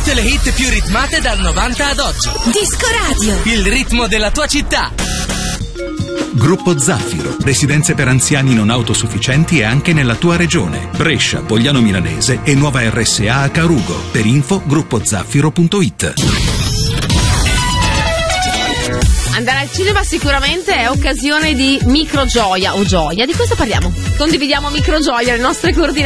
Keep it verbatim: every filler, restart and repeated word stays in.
Tutte le hit più ritmate dal novanta ad oggi. Disco Radio. Il ritmo della tua città. Gruppo Zaffiro, residenze per anziani non autosufficienti e anche nella tua regione. Brescia, Pogliano Milanese e nuova R S A a Carugo. Per info gruppo zaffiro punto it. Andare al cinema sicuramente è occasione di microgioia o gioia. Di questo parliamo. Condividiamo microgioia, le nostre coordinate.